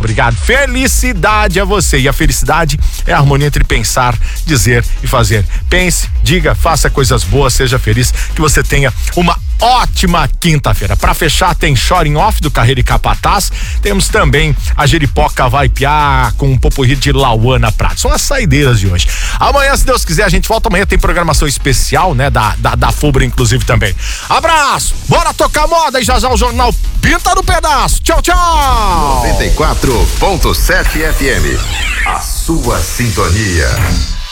obrigado. Felicidade a você. E a felicidade é a harmonia entre pensar, dizer e fazer. Pense, diga, faça coisas boas, seja feliz, que você tenha uma ótima quinta-feira. Pra fechar, tem Shoring Off do Carreira e Capataz. Temos também a Jeripoca Vai Piar com um popurrí de Lauana Prado. São as saideiras de hoje. Amanhã, se Deus quiser, a gente volta. Amanhã tem programação especial, né? Da FUBRA, inclusive, também. Abraço! Bora tocar moda e já o Jornal Pinta no Pedaço. Tchau, tchau! 94.7 FM. A sua sintonia.